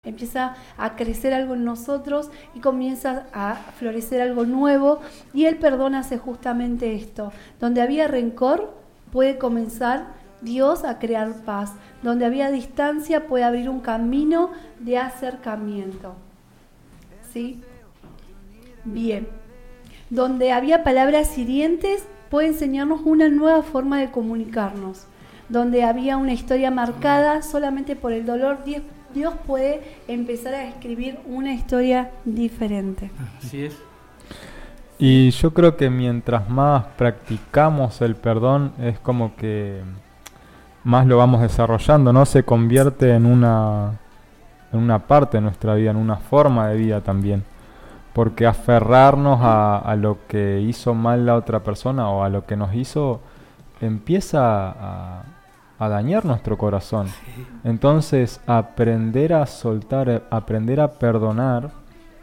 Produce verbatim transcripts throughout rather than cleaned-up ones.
empieza a crecer algo en nosotros y comienza a florecer algo nuevo, y el perdón hace justamente esto. Donde había rencor puede comenzar Dios a crear paz. Donde había distancia puede abrir un camino de acercamiento. ¿Sí? Bien. Donde había palabras hirientes puede enseñarnos una nueva forma de comunicarnos. Donde había una historia marcada solamente por el dolor, Dios Dios puede empezar a escribir una historia diferente. Así es. Y yo creo que mientras más practicamos el perdón, es como que más lo vamos desarrollando, ¿no? Se convierte en una, en una parte de nuestra vida, en una forma de vida también. Porque aferrarnos a, a lo que hizo mal la otra persona o a lo que nos hizo, empieza a... a dañar nuestro corazón. Entonces, aprender a soltar, aprender a perdonar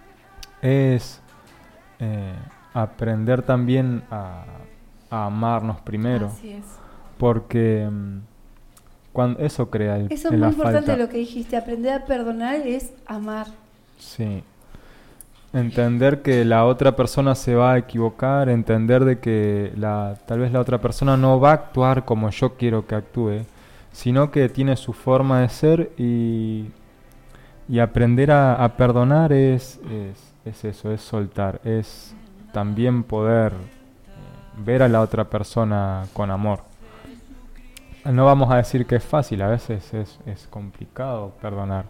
es eh, aprender también a, a amarnos primero. Así es. Porque cuando eso crea el, eso es en muy la importante falta. Lo que dijiste, aprender a perdonar es amar. Sí. Entender que la otra persona se va a equivocar, entender de que la, tal vez la otra persona no va a actuar como yo quiero que actúe, sino que tiene su forma de ser, y, y aprender a, a perdonar es, es, es eso, es soltar, es también poder ver a la otra persona con amor. No vamos a decir que es fácil, a veces es, es complicado perdonar,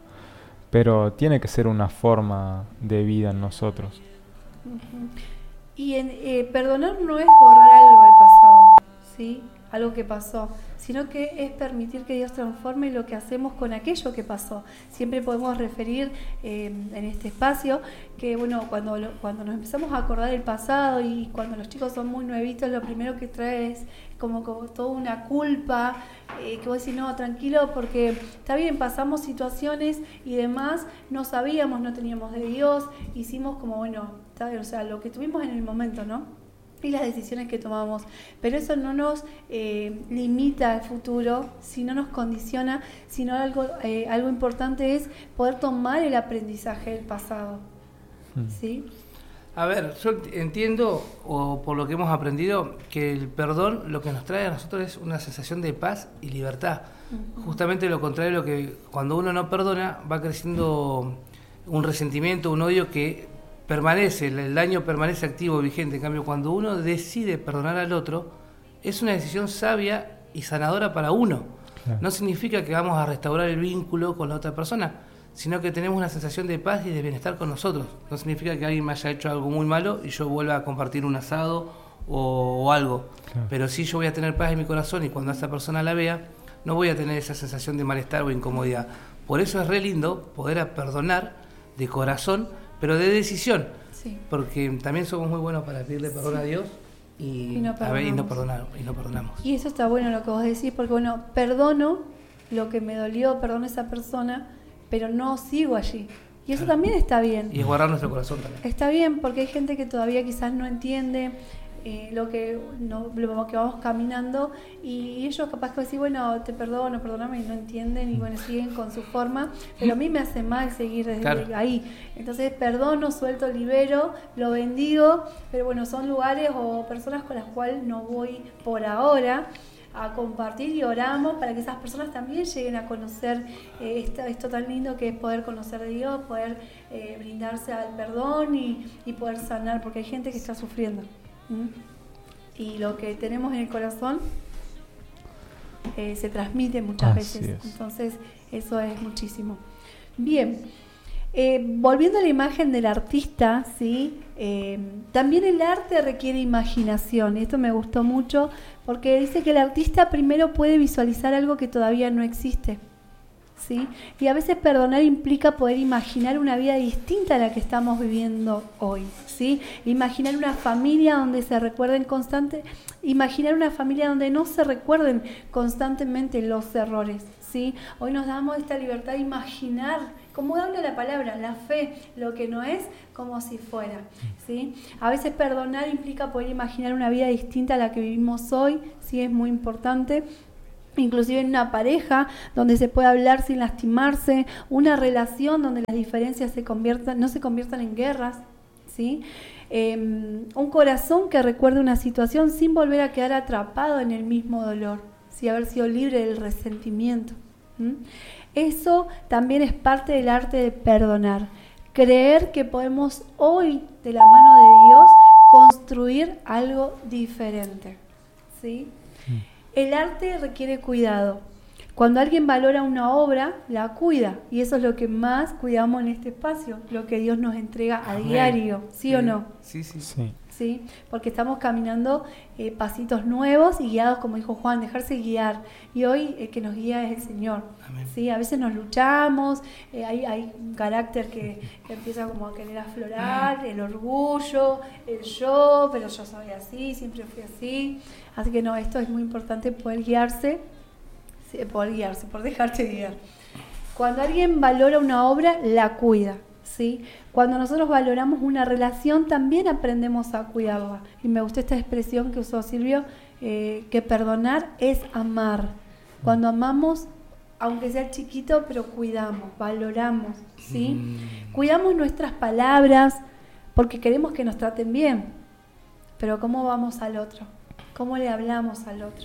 pero tiene que ser una forma de vida en nosotros. Uh-huh. Y en, eh, perdonar no es borrar algo del pasado, ¿sí? Algo que pasó, sino que es permitir que Dios transforme lo que hacemos con aquello que pasó. Siempre podemos referir eh, en este espacio que, bueno, cuando, lo, cuando nos empezamos a acordar del pasado, y cuando los chicos son muy nuevitos, lo primero que trae es como, como toda una culpa, eh, que vos decís, no, tranquilo, porque está bien, pasamos situaciones y demás, no sabíamos, no teníamos de Dios, hicimos como, bueno, está bien, o sea, lo que tuvimos en el momento, ¿no? Y las decisiones que tomamos, pero eso no nos eh, limita al futuro, sino nos condiciona, sino algo, eh, algo importante es poder tomar el aprendizaje del pasado. ¿Sí? A ver, yo entiendo, o por lo que hemos aprendido, que el perdón lo que nos trae a nosotros es una sensación de paz y libertad. Uh-huh. Justamente lo contrario, lo que cuando uno no perdona va creciendo un resentimiento, un odio que permanece, el daño permanece activo, vigente. En cambio, cuando uno decide perdonar al otro, es una decisión sabia y sanadora para uno. Claro. No significa que vamos a restaurar el vínculo con la otra persona, sino que tenemos una sensación de paz y de bienestar con nosotros. No significa que alguien me haya hecho algo muy malo y yo vuelva a compartir un asado o, o algo. Claro. Pero sí, yo voy a tener paz en mi corazón, y cuando esa persona la vea, no voy a tener esa sensación de malestar o incomodidad. Por eso es re lindo poder perdonar de corazón, pero de decisión, sí. Porque también somos muy buenos para pedirle perdón sí. a Dios y, y, no a ver, y, no perdonamos, y no perdonamos. Y eso está bueno lo que vos decís, porque bueno, perdono lo que me dolió, perdono a esa persona, pero no sigo allí. Y eso claro. también está bien. Y es guardar nuestro corazón también. Está bien, porque hay gente que todavía quizás no entiende eh, lo, que, no, lo que vamos caminando, y ellos capaz que decir, bueno, te perdono, perdóname, y no entienden, y bueno, siguen con su forma, pero a mí me hace mal seguir desde claro. ahí. Entonces perdono, suelto, libero, lo bendigo, pero bueno, son lugares o personas con las cuales no voy por ahora a compartir, y oramos para que esas personas también lleguen a conocer eh, esto, esto tan lindo que es poder conocer a Dios, poder eh, brindarse al perdón y, y poder sanar, porque hay gente que está sufriendo. ¿Mm? Y lo que tenemos en el corazón eh, se transmite muchas Así veces, es. Entonces eso es muchísimo. Bien, eh, volviendo a la imagen del artista, ¿sí? Eh, también el arte requiere imaginación, y esto me gustó mucho porque dice que el artista primero puede visualizar algo que todavía no existe, ¿sí? Y a veces perdonar implica poder imaginar una vida distinta a la que estamos viviendo hoy, ¿sí? Imaginar una familia donde se recuerden constante, imaginar una familia donde no se recuerden constantemente los errores, ¿sí? Hoy nos damos esta libertad de imaginar, como habla la palabra, la fe, lo que no es como si fuera, ¿sí? A veces perdonar implica poder imaginar una vida distinta a la que vivimos hoy, sí, es muy importante. inclusive en una pareja donde se puede hablar sin lastimarse, una relación donde las diferencias se conviertan, no se conviertan en guerras, ¿sí? Eh, un corazón que recuerde una situación sin volver a quedar atrapado en el mismo dolor, ¿sí? Haber sido libre del resentimiento. ¿Mm? Eso también es parte del arte de perdonar. Creer que podemos hoy, de la mano de Dios, construir algo diferente, ¿sí? El arte requiere cuidado. Cuando alguien valora una obra, la cuida. Y eso es lo que más cuidamos en este espacio, lo que Dios nos entrega a Amén. diario, ¿sí, sí o no? Sí, sí, Sí. ¿Sí? Porque estamos caminando eh, pasitos nuevos y guiados, como dijo Juan, dejarse guiar. Y hoy el que nos guía es el Señor. Amén. ¿Sí? A veces nos luchamos, eh, hay, hay un carácter que, que empieza como a querer aflorar, el orgullo, el yo, pero yo soy así, siempre fui así. Así que no, esto es muy importante, poder guiarse, sí, poder guiarse, por dejarte guiar. Cuando alguien valora una obra, la cuida. ¿Sí? Cuando nosotros valoramos una relación, también aprendemos a cuidarla. Y me gustó esta expresión que usó Silvio, eh, que perdonar es amar. Cuando amamos, aunque sea chiquito, pero cuidamos, valoramos, ¿sí? Mm. Cuidamos nuestras palabras porque queremos que nos traten bien. Pero ¿cómo vamos al otro? ¿Cómo le hablamos al otro?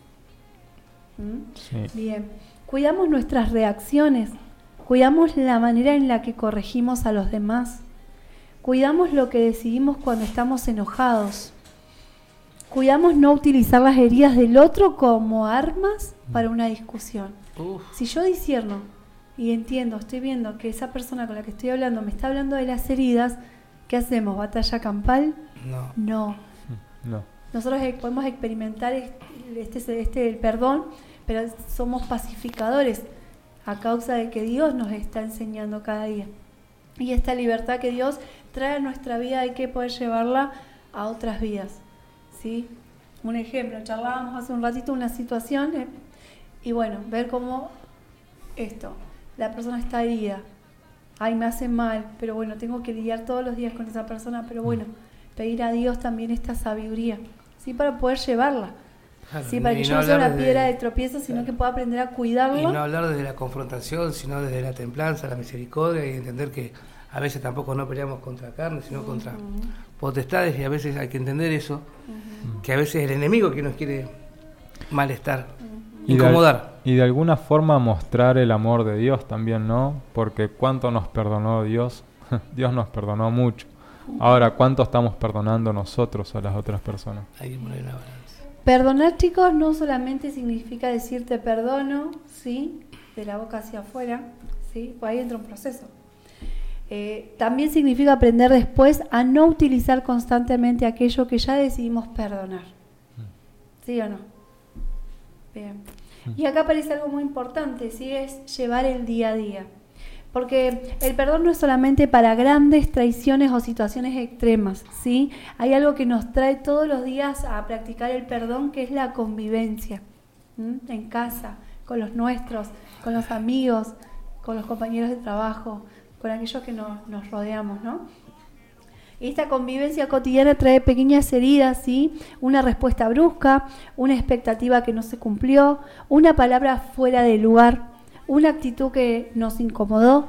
¿Mm? Sí. Bien. Cuidamos nuestras reacciones. Cuidamos la manera en la que corregimos a los demás. Cuidamos lo que decidimos cuando estamos enojados. Cuidamos no utilizar las heridas del otro como armas para una discusión. Uf. Si yo discierno y entiendo, estoy viendo que esa persona con la que estoy hablando me está hablando de las heridas, ¿qué hacemos? ¿Batalla campal? No. No. No. Nosotros podemos experimentar este, este, este el perdón, pero somos pacificadores a causa de que Dios nos está enseñando cada día. Y esta libertad que Dios trae a nuestra vida hay que poder llevarla a otras vidas, ¿sí? Un ejemplo, charlábamos hace un ratito una situación eh, y bueno, ver cómo esto, la persona está herida, ay, me hace mal, pero bueno, tengo que lidiar todos los días con esa persona, pero bueno, pedir a Dios también esta sabiduría, ¿sí? Para poder llevarla. Claro, sí, para que yo no sea una piedra de, de tropiezo, sino claro, que pueda aprender a cuidarlo. Y no hablar desde la confrontación, sino desde la templanza, la misericordia, y entender que a veces tampoco no peleamos contra carne, sino uh-huh. contra potestades, y a veces hay que entender eso, uh-huh. que a veces es el enemigo que nos quiere malestar, uh-huh. incomodar. Y de, y de alguna forma mostrar el amor de Dios también, ¿no? Porque cuánto nos perdonó Dios, Dios nos perdonó mucho. Ahora, ¿cuánto estamos perdonando nosotros a las otras personas? Hay que poner una balanza. Perdonar, chicos, no solamente significa decir te perdono, ¿sí? De la boca hacia afuera, ¿sí? Pues ahí entra un proceso. Eh, también significa aprender después a no utilizar constantemente aquello que ya decidimos perdonar. ¿Sí o no? Bien. Y acá aparece algo muy importante, ¿sí? Es llevar el día a día. Porque el perdón no es solamente para grandes traiciones o situaciones extremas, ¿sí? Hay algo que nos trae todos los días a practicar el perdón, que es la convivencia, ¿sí? En casa, con los nuestros, con los amigos, con los compañeros de trabajo, con aquellos que nos, nos rodeamos, ¿no? Y esta convivencia cotidiana trae pequeñas heridas, ¿sí? Una respuesta brusca, una expectativa que no se cumplió, una palabra fuera de lugar, una actitud que nos incomodó,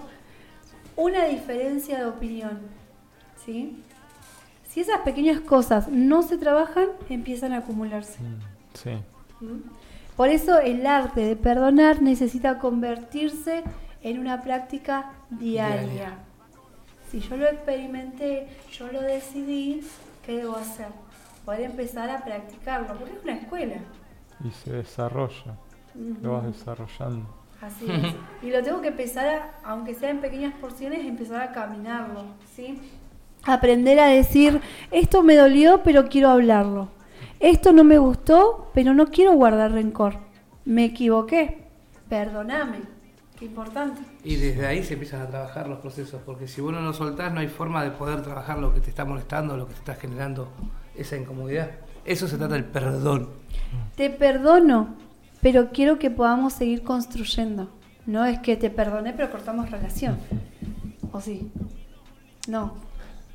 una diferencia de opinión, ¿sí? Si esas pequeñas cosas no se trabajan, empiezan a acumularse. Sí. ¿Mm? Por eso el arte de perdonar necesita convertirse en una práctica diaria. diaria. Si yo lo experimenté, yo lo decidí, ¿qué debo hacer? Poder empezar a practicarlo, porque es una escuela. Y se desarrolla, uh-huh. lo vas desarrollando. Así es. Y lo tengo que empezar, a, aunque sea en pequeñas porciones, empezar a caminarlo, ¿sí? Aprender a decir, esto me dolió, pero quiero hablarlo. Esto no me gustó, pero no quiero guardar rencor. Me equivoqué, perdóname. Qué importante. Y desde ahí se empiezan a trabajar los procesos, porque si uno no soltás, no hay forma de poder trabajar lo que te está molestando, lo que te está generando esa incomodidad. Eso se trata del perdón. Te perdono, pero quiero que podamos seguir construyendo. No es que te perdoné, pero cortamos relación. ¿O sí? No.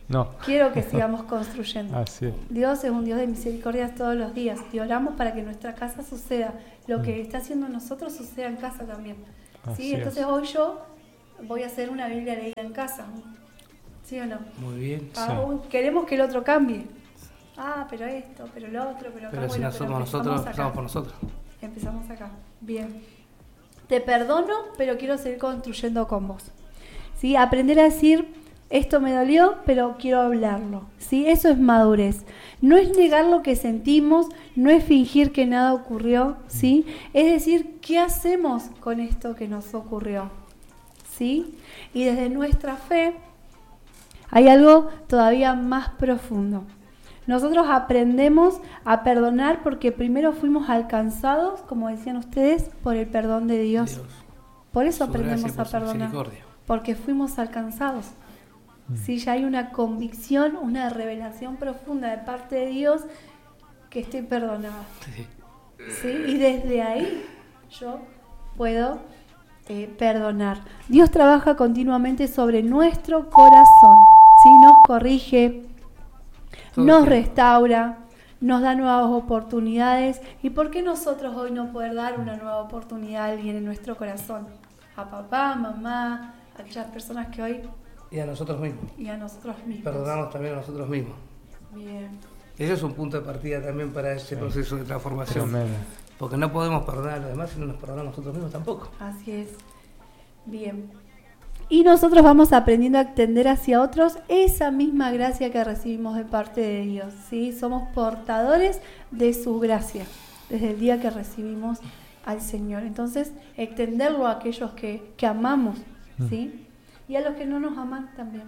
No. Quiero que sigamos construyendo. Así es. Dios es un Dios de misericordias todos los días y oramos para que en nuestra casa suceda lo que está haciendo nosotros, suceda en casa también. Así ¿Sí? Entonces es. hoy yo voy a hacer una Biblia leída en casa. ¿Sí o no? Muy bien. Ah, Sí. uy, queremos que el otro cambie. Ah, pero esto, pero lo otro, pero acá. Pero si bueno, no somos nosotros, empezamos acá. empezamos por nosotros. Empezamos acá. Bien. Te perdono, pero quiero seguir construyendo con vos. ¿Sí? Aprender a decir, esto me dolió, pero quiero hablarlo. ¿Sí? Eso es madurez. No es negar lo que sentimos, no es fingir que nada ocurrió, ¿sí? Es decir, ¿qué hacemos con esto que nos ocurrió? ¿Sí? Y desde nuestra fe hay algo todavía más profundo. Nosotros aprendemos a perdonar porque primero fuimos alcanzados, como decían ustedes, por el perdón de Dios. Dios. Por eso Su aprendemos gracia, a por su perdonar, misericordia. porque fuimos alcanzados. Mm. Sí, ya hay una convicción, una revelación profunda de parte de Dios que estoy perdonada. Sí. ¿Sí? Y desde ahí yo puedo eh, perdonar. Dios trabaja continuamente sobre nuestro corazón, ¿sí? Nos corrige, Todo el nos tiempo. restaura, nos da nuevas oportunidades. ¿Y por qué nosotros hoy no poder dar una nueva oportunidad a alguien en nuestro corazón? A papá, mamá, a aquellas personas que hoy Y a nosotros mismos. y a nosotros mismos. Perdonarnos también a nosotros mismos. Bien. Ese es un punto de partida también para ese Sí. proceso de transformación. Tremendo. Porque no podemos perdonar a los demás si no nos perdonamos nosotros mismos tampoco. Así es. Bien. Y nosotros vamos aprendiendo a extender hacia otros esa misma gracia que recibimos de parte de Dios, ¿sí? Somos portadores de su gracia desde el día que recibimos al Señor. Entonces, extenderlo a aquellos que, que amamos, ¿sí? Y a los que no nos aman también.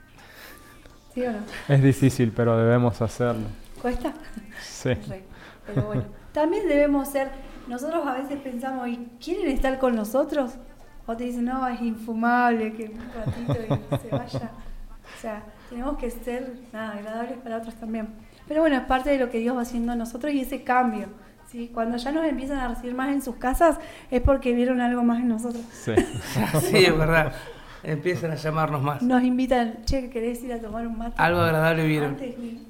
¿Sí o no? Es difícil, pero debemos hacerlo. ¿Cuesta? Sí. Re. Pero bueno, también debemos ser, nosotros a veces pensamos, ¿y quieren estar con nosotros? O te dicen, no, es infumable que un ratito y se vaya. O sea, tenemos que ser nada, agradables para otros también. Pero bueno, es parte de lo que Dios va haciendo en nosotros y ese cambio. ¿Sí? Cuando ya nos empiezan a recibir más en sus casas, es porque vieron algo más en nosotros. Sí. Sí, es verdad. Empiezan a llamarnos más. Nos invitan, che, ¿querés ir a tomar un mate? Algo agradable vieron. Antes ni-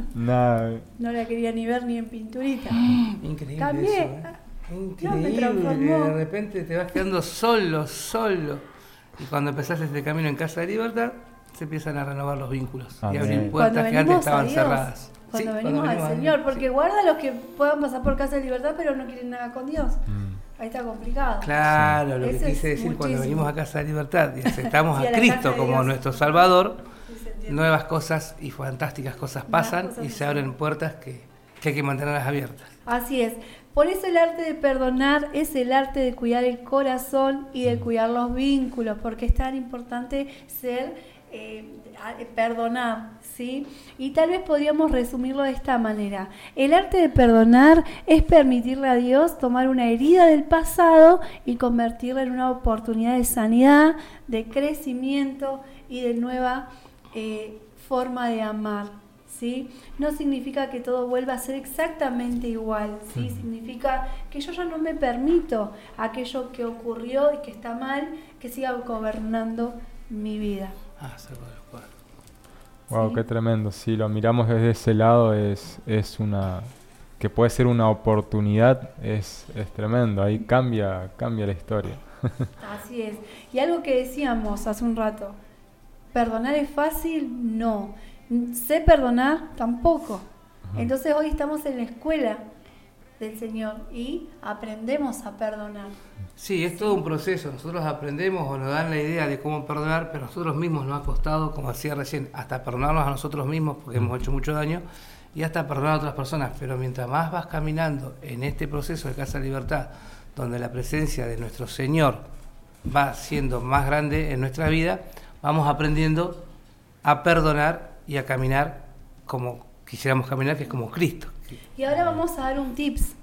Nada. no la quería ni ver ni en pinturita. Increíble Cambié. eso, ¿eh? No, me Increíble, que transformó. de repente te vas quedando solo, solo. Y cuando empezás este camino en Casa de Libertad, se empiezan a renovar los vínculos y Amén. abrir Cuando puertas que antes venimos a estaban Dios, cerradas. Cuando Sí, venimos al a Señor, Dios, porque sí. guarda los que puedan pasar por Casa de Libertad pero no quieren nada con Dios. Mm. Ahí está complicado. Claro, lo que Eso quise es decir cuando muchísimo. venimos a Casa de Libertad y aceptamos Sí, a a la Cristo casa de como Dios. nuestro Salvador, Sí, se entiende. nuevas cosas y fantásticas cosas pasan cosas y que se abren sí. puertas que, que hay que mantenerlas abiertas. Así es. Por eso el arte de perdonar es el arte de cuidar el corazón y de cuidar los vínculos, porque es tan importante ser, eh, a- perdonar, ¿sí? Y tal vez podríamos resumirlo de esta manera. El arte de perdonar es permitirle a Dios tomar una herida del pasado y convertirla en una oportunidad de sanidad, de crecimiento y de nueva eh, forma de amar. ¿Sí? No significa que todo vuelva a ser exactamente igual, ¿sí? Significa que yo ya no me permito aquello que ocurrió y que está mal, que siga gobernando mi vida. Ah, saco de los cuadros. Wow, Sí. qué tremendo. Si lo miramos desde ese lado, es, es una. Que puede ser una oportunidad, es, es tremendo. Ahí cambia, cambia la historia. Así es. Y algo que decíamos hace un rato, ¿perdonar es fácil? No. ¿Sé perdonar? Tampoco. Ajá. Entonces hoy estamos en la escuela del Señor y aprendemos a perdonar. Sí, es todo un proceso. Nosotros aprendemos o nos dan la idea de cómo perdonar, pero nosotros mismos nos ha costado, como decía recién, hasta perdonarnos a nosotros mismos porque hemos hecho mucho daño y hasta perdonar a otras personas. Pero mientras más vas caminando en este proceso de Casa de Libertad, donde la presencia de nuestro Señor va siendo más grande en nuestra vida, vamos aprendiendo a perdonar y a caminar como quisiéramos caminar, que es como Cristo. Y ahora vamos a dar un tips.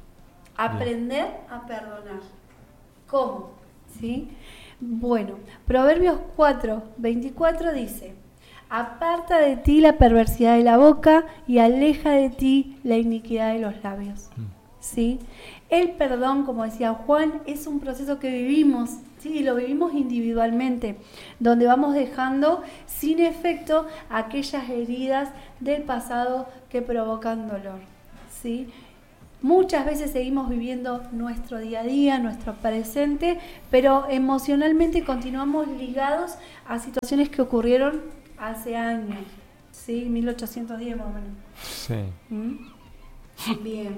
Aprender a perdonar. ¿Cómo? ¿Sí? Bueno, Proverbios cuatro, veinticuatro dice: aparta de ti la perversidad de la boca y aleja de ti la iniquidad de los labios. ¿Sí? El perdón, como decía Juan, es un proceso que vivimos, ¿sí? Y lo vivimos individualmente, donde vamos dejando sin efecto aquellas heridas del pasado que provocan dolor, ¿sí? Muchas veces seguimos viviendo nuestro día a día, nuestro presente, pero emocionalmente continuamos ligados a situaciones que ocurrieron hace años, ¿sí? mil ochocientos diez más o menos. Sí. ¿Mm? Bien.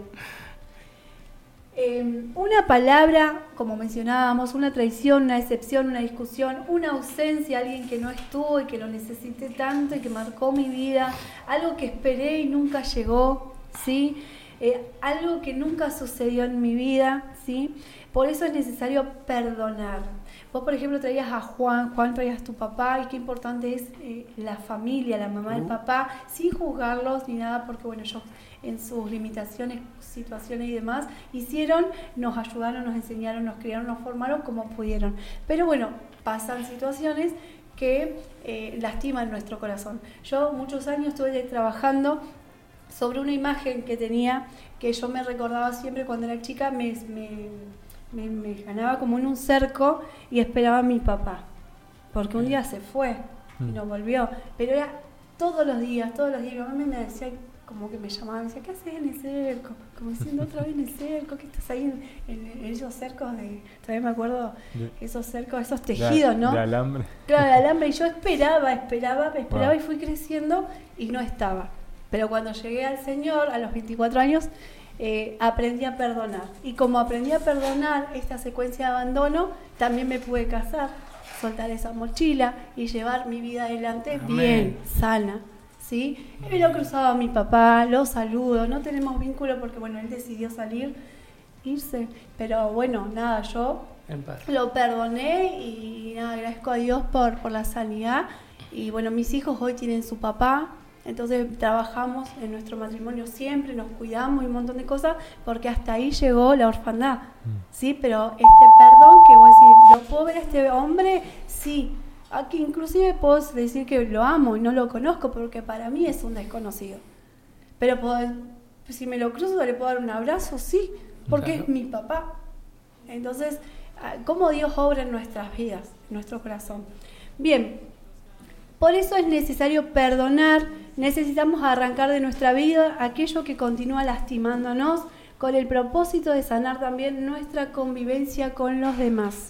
Eh, una palabra, como mencionábamos, una traición, una decepción, una discusión, una ausencia, alguien que no estuvo y que lo necesité tanto y que marcó mi vida, algo que esperé y nunca llegó, ¿sí? Eh, algo que nunca sucedió en mi vida, ¿sí? Por eso es necesario perdonar. Vos, por ejemplo, traías a Juan, Juan traías a tu papá, y qué importante es eh, la familia, la mamá, uh. el papá, sin juzgarlos ni nada, porque bueno, ellos en sus limitaciones, situaciones y demás, hicieron, nos ayudaron, nos enseñaron, nos criaron, nos formaron como pudieron. Pero bueno, pasan situaciones que eh, lastiman nuestro corazón. Yo muchos años estuve trabajando sobre una imagen que tenía, que yo me recordaba siempre cuando era chica, me, me, me, me ganaba como en un cerco y esperaba a mi papá, porque un día se fue y no volvió, pero era todos los días, todos los días. Mi mamá me decía, como que me llamaba, me decía, ¿qué haces en el cerco? Como diciendo, otra vez en el cerco, ¿qué estás ahí en, en, en esos cercos? De, todavía me acuerdo, esos cercos, esos tejidos, ¿no? De alambre. Claro, de alambre, y yo esperaba, esperaba, esperaba, wow. Y fui creciendo y no estaba. Pero cuando llegué al Señor, a los veinticuatro años, eh, aprendí a perdonar. Y como aprendí a perdonar esta secuencia de abandono, también me pude casar, soltar esa mochila y llevar mi vida adelante Amén. Bien, sana. ¿Sí? Me lo cruzaba a mi papá, lo saludo, no tenemos vínculo porque bueno, él decidió salir, irse. Pero bueno, nada, yo lo perdoné y nada, agradezco a Dios por, por la sanidad. Y bueno, mis hijos hoy tienen su papá. Entonces trabajamos en nuestro matrimonio siempre, nos cuidamos y un montón de cosas, porque hasta ahí llegó la orfandad, ¿sí? Pero este perdón que voy a decir, ¿lo puedo ver a este hombre? Sí. Aquí inclusive puedo decir que lo amo y no lo conozco, porque para mí es un desconocido. Pero puedo, si me lo cruzo, ¿le puedo dar un abrazo? Sí, porque claro. Es mi papá. Entonces, ¿cómo Dios obra en nuestras vidas, en nuestro corazón? Bien, por eso es necesario perdonar. Necesitamos arrancar de nuestra vida aquello que continúa lastimándonos, con el propósito de sanar también nuestra convivencia con los demás.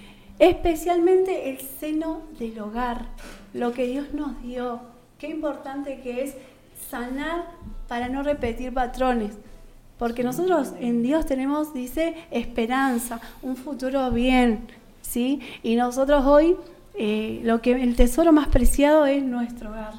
Especialmente el seno del hogar, lo que Dios nos dio. Qué importante que es sanar para no repetir patrones. Porque nosotros en Dios tenemos, dice, esperanza, un futuro bien, ¿sí? Y nosotros hoy, eh, lo que el tesoro más preciado es nuestro hogar.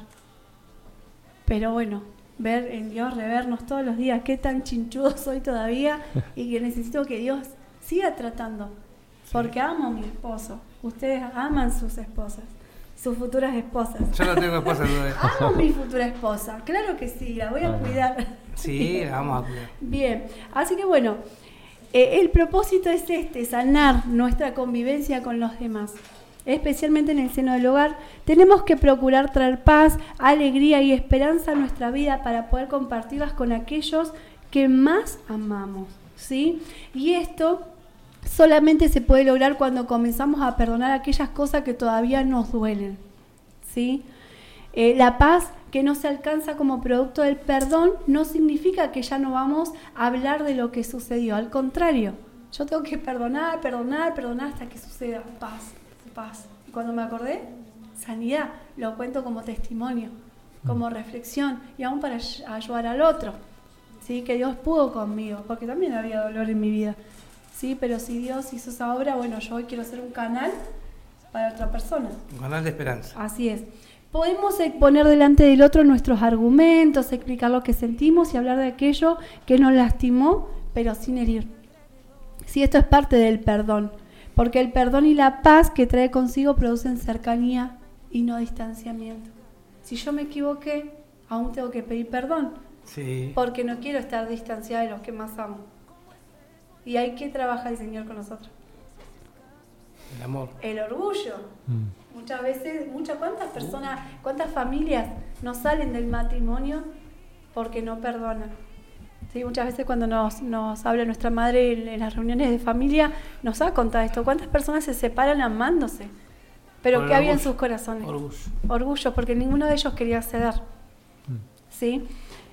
Pero bueno, ver en Dios, revernos todos los días, qué tan chinchudo soy todavía y que necesito que Dios siga tratando. Porque amo a mi esposo. Ustedes aman sus esposas, sus futuras esposas. Yo no tengo esposa todavía. Amo a mi futura esposa, claro que sí, la voy a cuidar. Sí, la vamos a cuidar. Bien, así que bueno, eh, el propósito es este, sanar nuestra convivencia con los demás. Especialmente en el seno del hogar, tenemos que procurar traer paz, alegría y esperanza a nuestra vida para poder compartirlas con aquellos que más amamos, ¿sí? Y esto solamente se puede lograr cuando comenzamos a perdonar aquellas cosas que todavía nos duelen, ¿sí? Eh, la paz que no se alcanza como producto del perdón no significa que ya no vamos a hablar de lo que sucedió. Al contrario, yo tengo que perdonar, perdonar, perdonar hasta que suceda paz, paz. Y cuando me acordé, sanidad, lo cuento como testimonio, como reflexión y aún para ayudar al otro, ¿sí? Que Dios pudo conmigo, porque también había dolor en mi vida. Sí, pero si Dios hizo esa obra, bueno, yo hoy quiero ser un canal para otra persona. Un canal de esperanza. Así es. Podemos poner delante del otro nuestros argumentos, explicar lo que sentimos y hablar de aquello que nos lastimó, pero sin herir. Sí, esto es parte del perdón, porque el perdón y la paz que trae consigo producen cercanía y no distanciamiento. Si yo me equivoqué, aún tengo que pedir perdón, sí. Porque no quiero estar distanciada de los que más amo. Y hay que trabajar el Señor con nosotros. El amor. El orgullo. Mm. Muchas veces, muchas, ¿cuántas personas, cuántas familias no salen del matrimonio porque no perdonan? Sí, muchas veces cuando nos, nos habla nuestra madre en, en las reuniones de familia, nos ha contado esto. ¿Cuántas personas se separan amándose? Pero Por ¿qué había en orgullo. sus corazones? Orgullo. Orgullo, porque ninguno de ellos quería ceder. ¿Sí?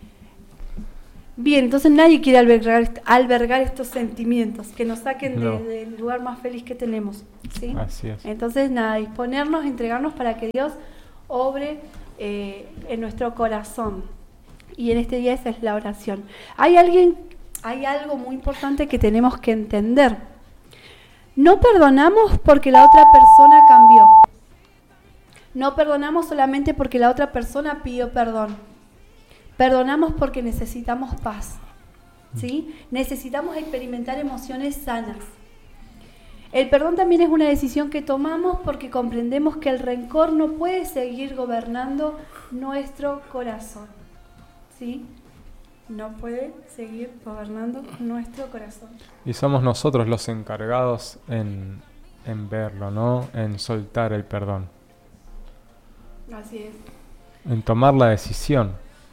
Bien, entonces nadie quiere albergar, albergar estos sentimientos que nos saquen de- No. del lugar más feliz que tenemos. ¿Sí? Así es. Entonces, nada, disponernos, entregarnos para que Dios obre eh, en nuestro corazón. Y en este día esa es la oración. Hay alguien, hay algo muy importante que tenemos que entender. No perdonamos porque la otra persona cambió. No perdonamos solamente porque la otra persona pidió perdón. Perdonamos porque necesitamos paz. ¿Sí? Necesitamos experimentar emociones sanas. El perdón también es una decisión que tomamos porque comprendemos que el rencor no puede seguir gobernando nuestro corazón. ¿Sí? No puede seguir gobernando nuestro corazón. Y somos nosotros los encargados en, en verlo, ¿no? En soltar el perdón, Así es. en tomar la decisión.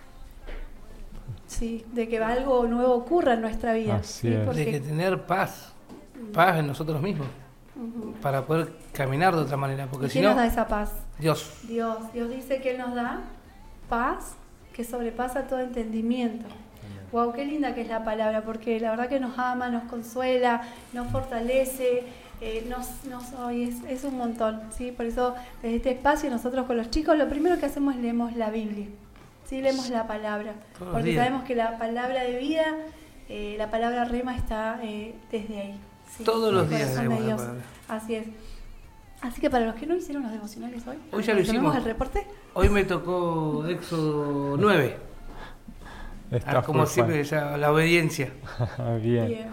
Sí, de que algo nuevo ocurra en nuestra vida. Así ¿sí? es. Porque- De que tener paz, paz en nosotros mismos, Ujú. para poder caminar de otra manera, ¿Y porque si quién no, nos da esa paz? Dios. Dios. Dios dice que Él nos da paz que sobrepasa todo entendimiento. Wow, qué linda que es la palabra, porque la verdad que nos ama, nos consuela, nos fortalece, eh, nos, nos ay, es, es un montón, ¿sí? Por eso desde este espacio nosotros con los chicos lo primero que hacemos es leemos la Biblia, ¿sí? Leemos la palabra, Todos los porque días. sabemos que la palabra de vida, eh, la palabra rema está eh, desde ahí. ¿sí? Todos En los el días corazón de leemos la Dios. palabra. Así es. Así que para los que no hicieron los devocionales hoy, Hoy ya lo ¿tenemos hicimos. el reporte? Hoy me tocó Éxodo nueve, Está ah, como full siempre, ya, la obediencia. fan. Bien. Bien.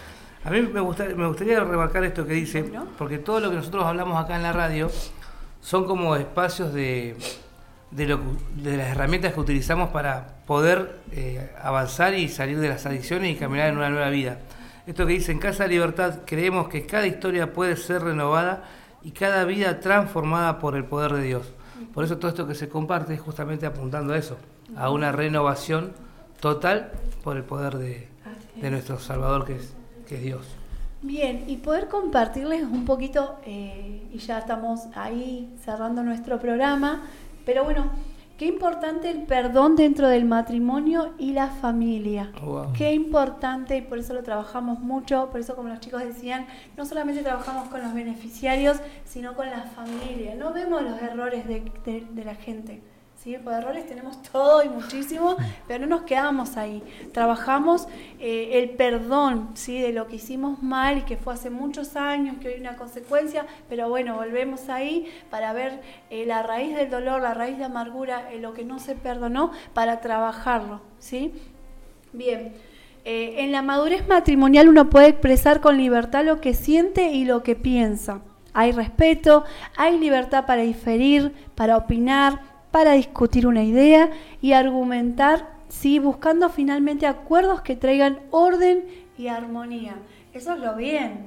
A mí me, gusta, me gustaría remarcar esto que dice, Bueno. porque todo lo que nosotros hablamos acá en la radio son como espacios de, de, lo, de las herramientas que utilizamos para poder eh, avanzar y salir de las adicciones y caminar en una nueva vida. Esto que dice, en Casa de Libertad creemos que cada historia puede ser renovada y cada vida transformada por el poder de Dios. Por eso todo esto que se comparte es justamente apuntando a eso, a una renovación total por el poder de, de nuestro Salvador que es, que es Dios. Bien, y poder compartirles un poquito, eh, y ya estamos ahí cerrando nuestro programa, pero bueno, qué importante el perdón dentro del matrimonio y la familia. Wow. Qué importante, y por eso lo trabajamos mucho, por eso como los chicos decían, no solamente trabajamos con los beneficiarios, sino con la familia. No vemos los errores de, de, de la gente. ¿Sí? Por errores tenemos todo y muchísimo, pero no nos quedamos ahí. Trabajamos eh, el perdón, ¿sí? De lo que hicimos mal y que fue hace muchos años, que hoy hay una consecuencia, pero bueno, volvemos ahí para ver eh, la raíz del dolor, la raíz de amargura, eh, lo que no se perdonó, para trabajarlo, ¿sí? Bien, eh, en la madurez matrimonial uno puede expresar con libertad lo que siente y lo que piensa. Hay respeto, hay libertad para diferir, para opinar, para discutir una idea y argumentar, sí, buscando finalmente acuerdos que traigan orden y armonía. Eso es lo bien,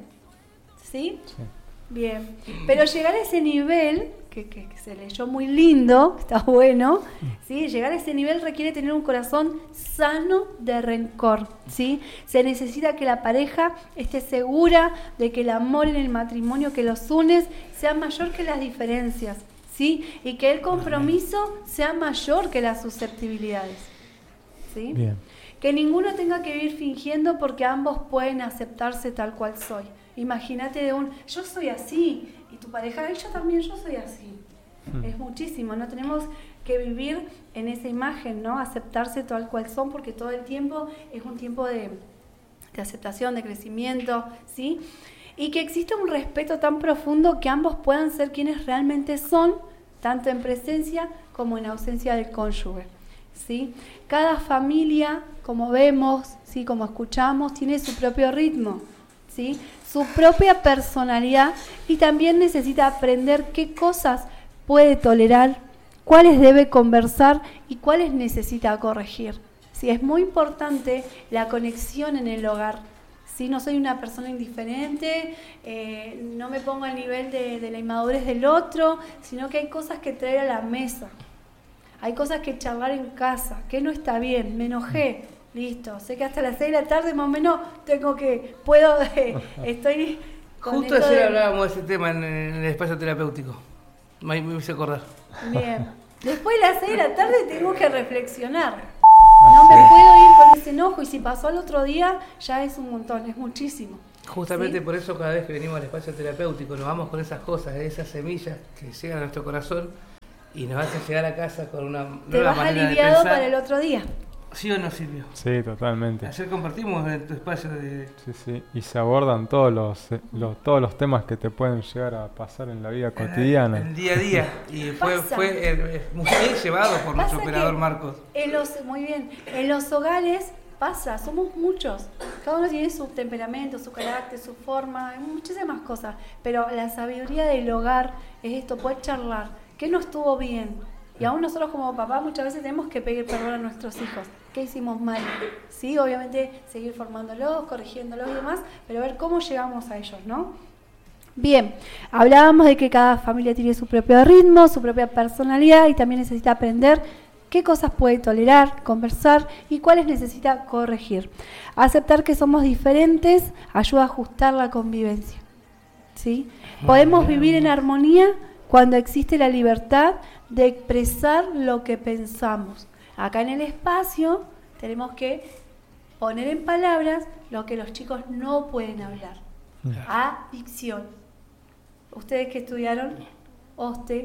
¿sí? Sí. Bien, pero llegar a ese nivel, que, que, que se leyó muy lindo, está bueno, ¿sí? Llegar a ese nivel requiere tener un corazón sano de rencor, ¿sí? Se necesita que la pareja esté segura de que el amor en el matrimonio que los une sea mayor que las diferencias, ¿sí? Y que el compromiso sea mayor que las susceptibilidades, ¿sí? Bien. Que ninguno tenga que vivir fingiendo porque ambos pueden aceptarse tal cual soy. Imagínate de un, yo soy así, y tu pareja, yo también, yo soy así. Mm. Es muchísimo, no tenemos que vivir en esa imagen, ¿no? Aceptarse tal cual son, porque todo el tiempo es un tiempo de, de aceptación, de crecimiento, ¿sí? Y que exista un respeto tan profundo que ambos puedan ser quienes realmente son, tanto en presencia como en ausencia del cónyuge, ¿sí? Cada familia, como vemos, ¿sí? Como escuchamos, tiene su propio ritmo, ¿sí? Su propia personalidad, y también necesita aprender qué cosas puede tolerar, cuáles debe conversar y cuáles necesita corregir, ¿sí? Es muy importante la conexión en el hogar. ¿Sí? No soy una persona indiferente, eh, no me pongo al nivel de, de la inmadurez del otro, sino que hay cosas que traer a la mesa, hay cosas que charlar en casa, que no está bien, me enojé, listo, sé que hasta las seis de la tarde más o menos tengo que, puedo, eh, estoy... con Justo esto ayer de- hablábamos de ese tema en, en el espacio terapéutico. Me, me hice acordar. Bien. Después de las seis de la tarde tengo que reflexionar. No me puedo ir con ese enojo y si pasó al otro día ya es un montón, es muchísimo. Justamente ¿Sí? por eso cada vez que venimos al espacio terapéutico nos vamos con esas cosas, esas semillas que llegan a nuestro corazón y nos hacen llegar a casa con una Te nueva vas manera de aliviado pensar. para el otro día. ¿Sí o no, Silvio? Sí, totalmente. Ayer compartimos en tu espacio de... Sí, sí. Y se abordan todos los, eh, los todos los temas que te pueden llegar a pasar en la vida cotidiana. El día a día. Y fue, Pasa. fue eh, muy bien llevado por nuestro Pasa operador que Marcos. En los, muy bien, en los hogares pasa, somos muchos. Cada uno tiene su temperamento, su carácter, su forma, muchísimas cosas. Pero la sabiduría del hogar es esto, poder charlar. ¿Qué no estuvo bien? Y aún nosotros como papás muchas veces tenemos que pedir perdón a nuestros hijos. ¿Qué hicimos mal? Sí, obviamente seguir formándolos, corrigiéndolos y demás, pero ver cómo llegamos a ellos, ¿no? Bien, hablábamos de que cada familia tiene su propio ritmo, su propia personalidad y también necesita aprender qué cosas puede tolerar, conversar y cuáles necesita corregir. Aceptar que somos diferentes ayuda a ajustar la convivencia, ¿sí? Podemos vivir en armonía cuando existe la libertad de expresar lo que pensamos. Acá en el espacio tenemos que poner en palabras lo que los chicos no pueden hablar. Adicción. Ustedes que estudiaron O S T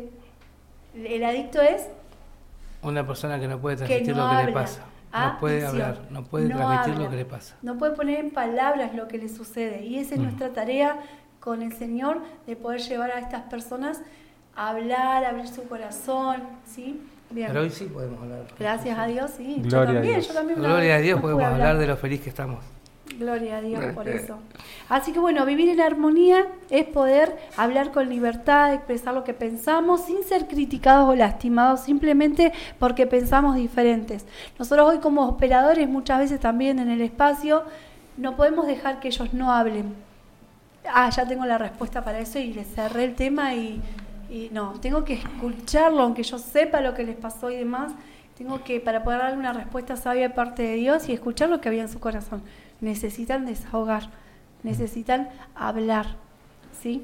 E, el adicto es Una persona que no puede que transmitir no lo que le habla. pasa. No puede Adicción. hablar, no puede No transmitir habla. lo que le pasa. No puede poner en palabras lo que le sucede. Y esa es Mm. nuestra tarea con el Señor, de poder llevar a estas personas a hablar, a abrir su corazón, ¿sí? Bien. Pero hoy sí podemos hablar. Gracias a Dios, sí. Gloria yo a también, Dios. yo también. una Gloria a vez Dios no pude podemos hablar de lo feliz que estamos. Gloria a Dios por eso. Así que bueno, vivir en armonía es poder hablar con libertad, expresar lo que pensamos sin ser criticados o lastimados simplemente porque pensamos diferentes. Nosotros hoy como operadores muchas veces también en el espacio no podemos dejar que ellos no hablen. Ah, ya tengo la respuesta para eso y les cerré el tema y, y no, tengo que escucharlo aunque yo sepa lo que les pasó y demás. Tengo que, para poder darle una respuesta sabia de parte de Dios y escuchar lo que había en su corazón. Necesitan desahogar, necesitan hablar, ¿sí?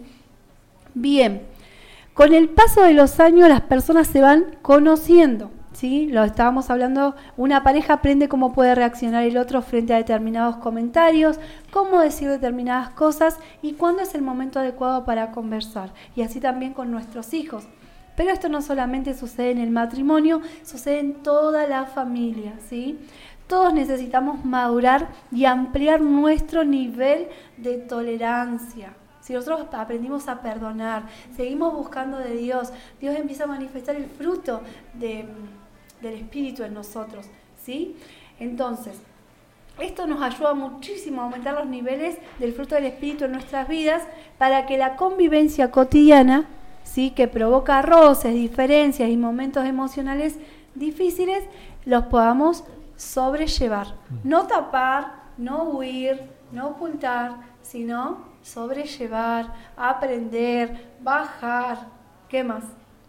Bien, con el paso de los años las personas se van conociendo, ¿sí? Lo estábamos hablando, una pareja aprende cómo puede reaccionar el otro frente a determinados comentarios, cómo decir determinadas cosas y cuándo es el momento adecuado para conversar. Y así también con nuestros hijos. Pero esto no solamente sucede en el matrimonio, sucede en toda la familia, ¿sí? Todos necesitamos madurar y ampliar nuestro nivel de tolerancia. Si nosotros aprendimos a perdonar, seguimos buscando de Dios, Dios empieza a manifestar el fruto de, del Espíritu en nosotros, ¿sí? Entonces, esto nos ayuda muchísimo a aumentar los niveles del fruto del Espíritu en nuestras vidas para que la convivencia cotidiana, ¿sí?, que provoca roces, diferencias y momentos emocionales difíciles, los podamos sobrellevar. No tapar, no huir, no ocultar, sino sobrellevar, aprender, bajar. ¿Qué más?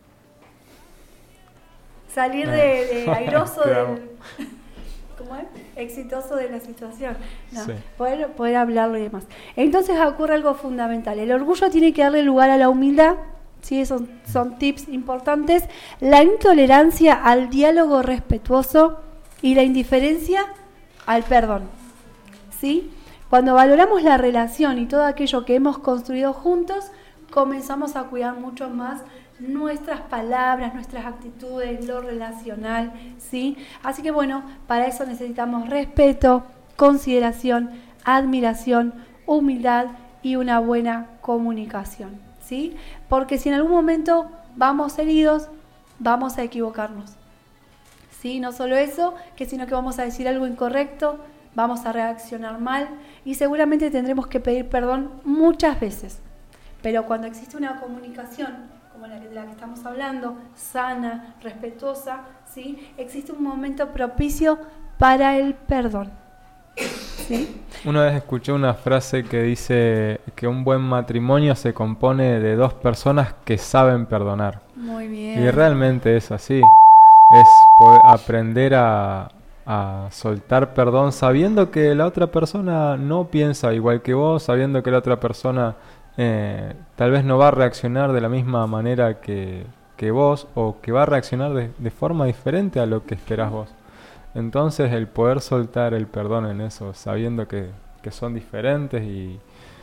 Salir de, de airoso Te del... amo. ¿Cómo es? Exitoso de la situación. No, Sí. poder, poder hablarlo y demás. Entonces ocurre algo fundamental. El orgullo tiene que darle lugar a la humildad. Sí, son, son tips importantes. La intolerancia al diálogo respetuoso y la indiferencia al perdón. ¿Sí? Cuando valoramos la relación y todo aquello que hemos construido juntos, comenzamos a cuidar mucho más nuestras palabras, nuestras actitudes, lo relacional, ¿sí? Así que bueno, para eso necesitamos respeto, consideración, admiración, humildad y una buena comunicación, ¿sí? Porque si en algún momento vamos heridos, vamos a equivocarnos, ¿sí? No solo eso, que sino que vamos a decir algo incorrecto, vamos a reaccionar mal y seguramente tendremos que pedir perdón muchas veces. Pero cuando existe una comunicación como la de la que estamos hablando, sana, respetuosa, ¿sí?, existe un momento propicio para el perdón, ¿sí? Una vez escuché una frase que dice que un buen matrimonio se compone de dos personas que saben perdonar. Muy bien. Y realmente es así. Es poder aprender a, a soltar perdón sabiendo que la otra persona no piensa igual que vos, sabiendo que la otra persona eh, tal vez no va a reaccionar de la misma manera que, que vos, o que va a reaccionar de, de forma diferente a lo que esperás vos. Entonces el poder soltar el perdón en eso, sabiendo que, que son diferentes y,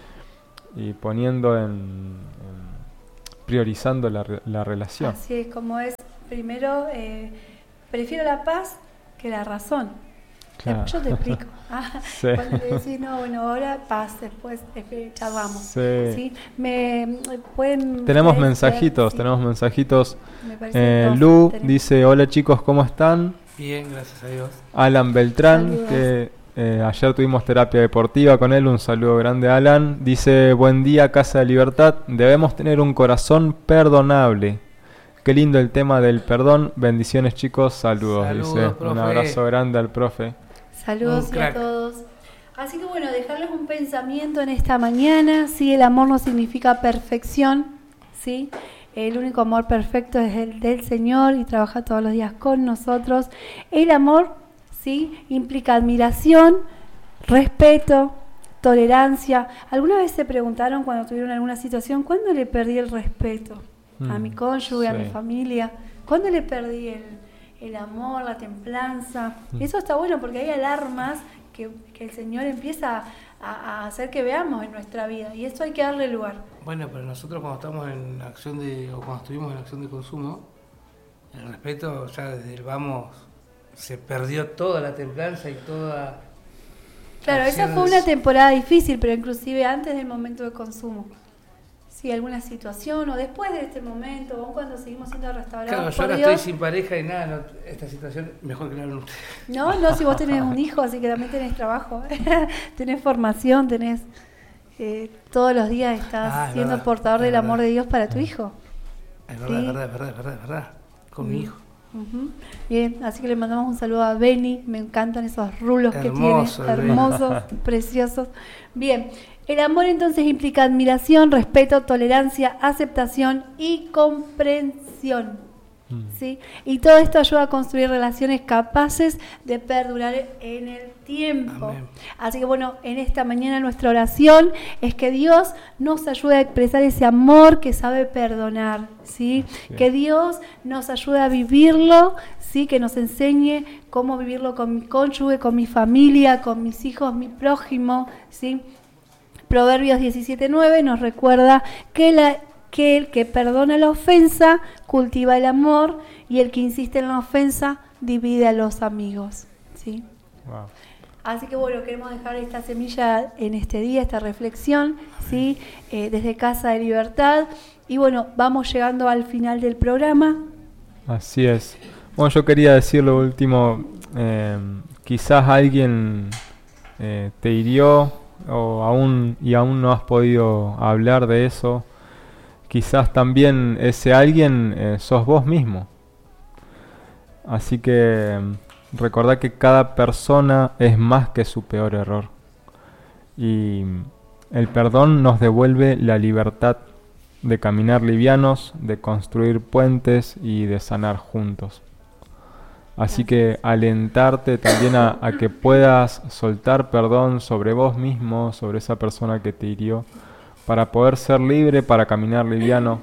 y poniendo en, en priorizando la, la relación. Así es, como es, primero eh, prefiero la paz que la razón. Claro. Yo te explico. Ah, Sí. Cuando le decís, no, bueno, ahora paz, después eh, charlamos. Sí. ¿Sí? Me, pueden, Tenemos pueden mensajitos, ser, tenemos mensajitos. me parece Eh, dos, Lu tenemos. dice, hola chicos, ¿cómo están? Bien, gracias a Dios. Alan Beltrán, Saludos. que eh, ayer tuvimos terapia deportiva con él, un saludo grande a Alan. Dice, buen día Casa de Libertad, debemos tener un corazón perdonable. Qué lindo el tema del perdón, bendiciones chicos, saludos, Saludos, dice. profe. Un abrazo grande al profe. Saludos Un y crack. a todos. Así que bueno, dejarles un pensamiento en esta mañana. Sí, el amor no significa perfección, ¿sí? El único amor perfecto es el del Señor y trabaja todos los días con nosotros. El amor, ¿sí?, implica admiración, respeto, tolerancia. ¿Alguna vez se preguntaron cuando tuvieron alguna situación, ¿cuándo le perdí el respeto a Mm, mi cónyuge, a sí. mi familia? ¿Cuándo le perdí el, el amor, la templanza? Mm. Eso está bueno porque hay alarmas que, que el Señor empieza a, a hacer que veamos en nuestra vida y eso hay que darle lugar. Bueno, pero nosotros cuando estamos en acción de, o cuando estuvimos en acción de consumo, el respeto ya desde el vamos se perdió toda la templanza y toda... Claro, esa fue acciones- una temporada difícil, pero inclusive antes del momento de consumo. Sí, alguna situación o después de este momento, o cuando seguimos siendo restaurados Claro, yo por ahora Dios. estoy sin pareja y nada, no, esta situación mejor que la hablen ustedes. No, no, si vos tenés un hijo, así que también tenés trabajo, tenés formación, tenés... eh, todos los días estás Ah, es siendo verdad, portador es del amor verdad. de Dios para tu hijo. Es verdad, Sí. es verdad, es verdad, es verdad, es verdad. Con mi hijo. Ujú. Bien, así que le mandamos un saludo a Beni, me encantan esos rulos Hermoso, que tiene, Beni. hermosos, preciosos. Bien, el amor entonces implica admiración, respeto, tolerancia, aceptación y comprensión. Mm. ¿Sí? Y todo esto ayuda a construir relaciones capaces de perdurar en el tiempo. Amén. Así que bueno, en esta mañana nuestra oración es que Dios nos ayude a expresar ese amor que sabe perdonar, ¿sí? Sí. Que Dios nos ayude a vivirlo, ¿sí? Que nos enseñe cómo vivirlo con mi cónyuge, con mi familia, con mis hijos, mi prójimo, ¿sí? Proverbios diecisiete nueve nos recuerda que la que el que perdona la ofensa cultiva el amor y el que insiste en la ofensa divide a los amigos, ¿sí? Wow. Así que bueno, queremos dejar esta semilla en este día, esta reflexión, ¿sí? Eh, desde Casa de Libertad. Y bueno, vamos llegando al final del programa. Así es. Bueno, yo quería decir lo último, eh, quizás alguien eh, te hirió o aún y aún no has podido hablar de eso. Quizás también ese alguien eh, sos vos mismo. Así que mm, recordá que cada persona es más que su peor error. Y mm, el perdón nos devuelve la libertad de caminar livianos, de construir puentes y de sanar juntos. Así que alentarte también a, a que puedas soltar perdón sobre vos mismo, sobre esa persona que te hirió, para poder ser libre, para caminar liviano.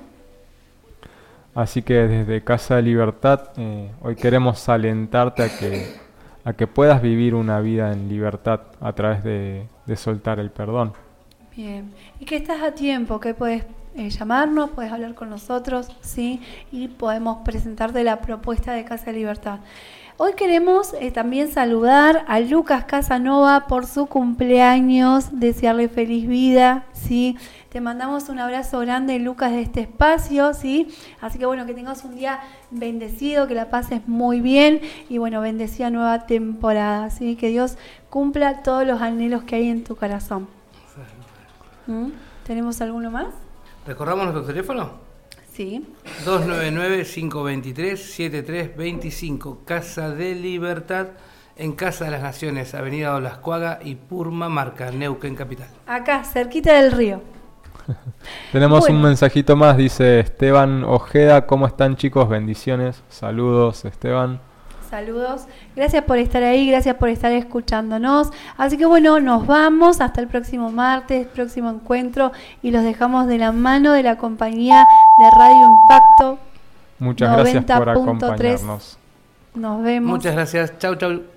Así que desde Casa de Libertad eh, hoy queremos alentarte a que, a que puedas vivir una vida en libertad a través de, de soltar el perdón. Bien, y que estás a tiempo, que puedes eh, llamarnos, puedes hablar con nosotros, ¿sí? Y podemos presentarte la propuesta de Casa de Libertad. Hoy queremos eh, también saludar a Lucas Casanova por su cumpleaños, desearle feliz vida, ¿sí? Te mandamos un abrazo grande, Lucas, de este espacio, ¿sí? Así que bueno, que tengas un día bendecido, que la pases muy bien y bueno, bendecida nueva temporada, ¿sí? Que Dios cumpla todos los anhelos que hay en tu corazón. ¿Mm? ¿Tenemos alguno más? ¿Recordamos nuestro teléfono? Sí. dos nueve nueve, cinco dos tres, siete tres dos cinco. Casa de Libertad, en Casa de las Naciones, Avenida Olascuaga y Purmamarca, Neuquén Capital. Acá, cerquita del río. Tenemos Bueno. un mensajito más, dice Esteban Ojeda, ¿cómo están chicos? Bendiciones, saludos Esteban. Saludos. Gracias por estar ahí, gracias por estar escuchándonos. Así que bueno, nos vamos hasta el próximo martes, próximo encuentro, y los dejamos de la mano de la compañía de Radio Impacto. Muchas gracias por acompañarnos. Nos vemos. Muchas gracias. Chau, chau.